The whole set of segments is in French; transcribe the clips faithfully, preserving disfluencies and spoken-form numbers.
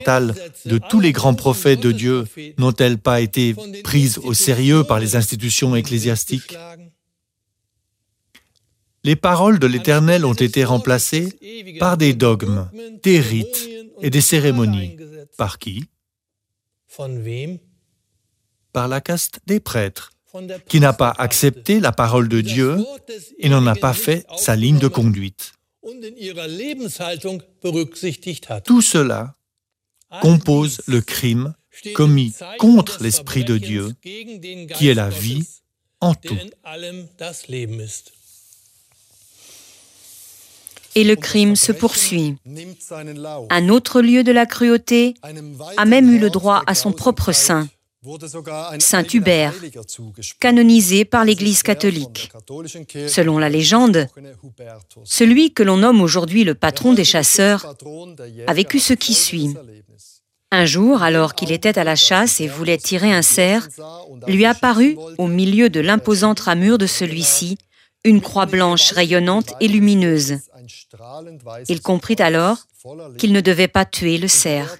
de tous les grands prophètes de Dieu n'ont-elles pas été prises au sérieux par les institutions ecclésiastiques? Les paroles de l'Éternel ont été remplacées par des dogmes, des rites et des cérémonies. Par qui? Par la caste des prêtres, qui n'a pas accepté la parole de Dieu et n'en a pas fait sa ligne de conduite. Tout cela compose le crime commis contre l'Esprit de Dieu, qui est la vie en tout. Et le crime se poursuit. Un autre lieu de la cruauté a même eu le droit à son propre saint, Saint Hubert, canonisé par l'Église catholique. Selon la légende, celui que l'on nomme aujourd'hui le patron des chasseurs a vécu ce qui suit. Un jour, alors qu'il était à la chasse et voulait tirer un cerf, lui apparut, au milieu de l'imposante ramure de celui-ci, une croix blanche rayonnante et lumineuse. Il comprit alors qu'il ne devait pas tuer le cerf.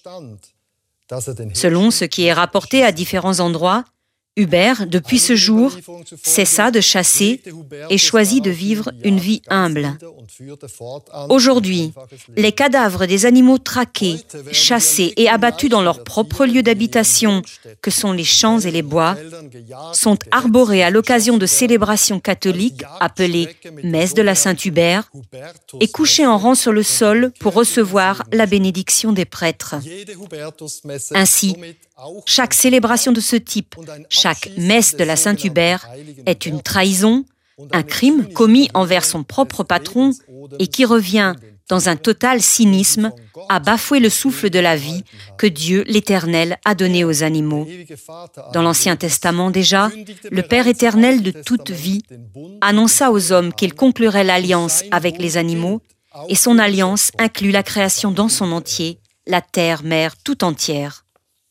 Selon ce qui est rapporté à différents endroits, Hubert, depuis ce jour, cessa de chasser et choisit de vivre une vie humble. Aujourd'hui, les cadavres des animaux traqués, chassés et abattus dans leur propre lieu d'habitation, que sont les champs et les bois, sont arborés à l'occasion de célébrations catholiques appelées messe de la Saint-Hubert et couchés en rang sur le sol pour recevoir la bénédiction des prêtres. Ainsi, chaque célébration de ce type, chaque messe de la Saint-Hubert est une trahison, un crime commis envers son propre patron et qui revient, dans un total cynisme, à bafouer le souffle de la vie que Dieu, l'Éternel, a donné aux animaux. Dans l'Ancien Testament déjà, le Père éternel de toute vie annonça aux hommes qu'il conclurait l'alliance avec les animaux et son alliance inclut la création dans son entier, la terre, mer tout entière.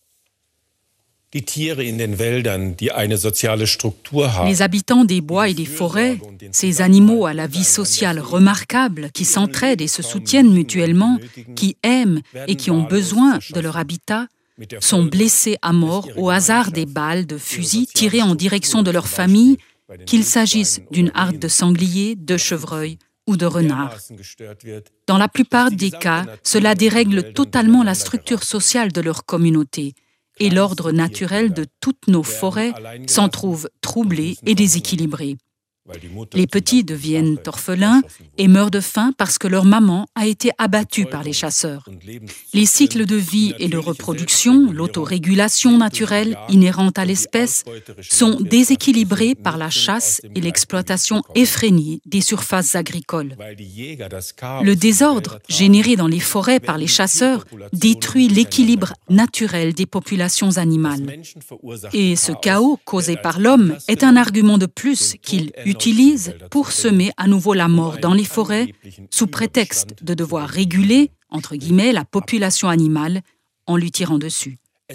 Les habitants des bois et des forêts, ces animaux à la vie sociale remarquable, qui s'entraident et se soutiennent mutuellement, qui aiment et qui ont besoin de leur habitat, sont blessés à mort au hasard des balles de fusils tirés en direction de leur famille, qu'il s'agisse d'une harde de sanglier, de chevreuil ou de renard. Dans la plupart des cas, cela dérègle totalement la structure sociale de leur communauté. Et l'ordre naturel de toutes nos forêts s'en trouve troublé et déséquilibré. Les petits deviennent orphelins et meurent de faim parce que leur maman a été abattue par les chasseurs. Les cycles de vie et de reproduction, l'autorégulation naturelle inhérente à l'espèce, sont déséquilibrés par la chasse et l'exploitation effrénée des surfaces agricoles. Le désordre généré dans les forêts par les chasseurs détruit l'équilibre naturel des populations animales. Et ce chaos causé par l'homme est un argument de plus qu'il utilise pour semer à nouveau la mort dans les forêts sous prétexte de devoir réguler, entre guillemets, la population animale en lui tirant dessus.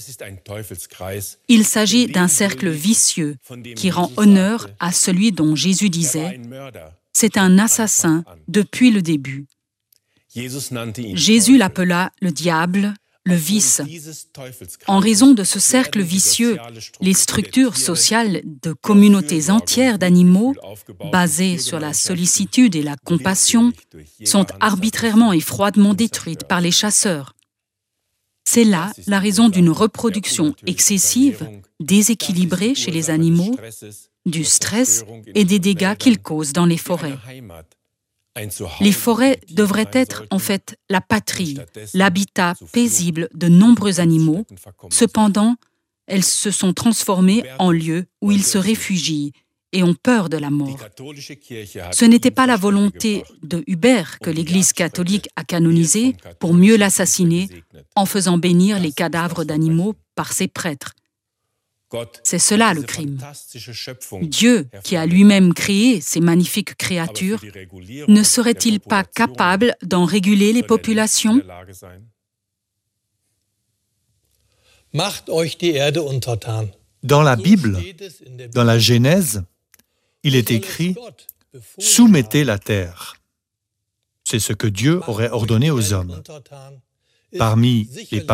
Il s'agit d'un cercle vicieux qui rend honneur à celui dont Jésus disait « C'est un assassin depuis le début ». Jésus l'appela le diable, le vice. En raison de ce cercle vicieux, les structures sociales de communautés entières d'animaux, basées sur la sollicitude et la compassion, sont arbitrairement et froidement détruites par les chasseurs. C'est là la raison d'une reproduction excessive, déséquilibrée chez les animaux, du stress et des dégâts qu'ils causent dans les forêts. Les forêts devraient être en fait la patrie, l'habitat paisible de nombreux animaux. Cependant, elles se sont transformées en lieux où ils se réfugient et ont peur de la mort. Ce n'était pas la volonté de Hubert que l'Église catholique a canonisé pour mieux l'assassiner en faisant bénir les cadavres d'animaux par ses prêtres. C'est cela le crime. Dieu, qui a lui-même créé ces magnifiques créatures, ne serait-il pas capable d'en réguler les populations? Dans la Bible, dans la Genèse, il est écrit « Soumettez la terre ». C'est ce que Dieu aurait ordonné aux hommes. Parmi les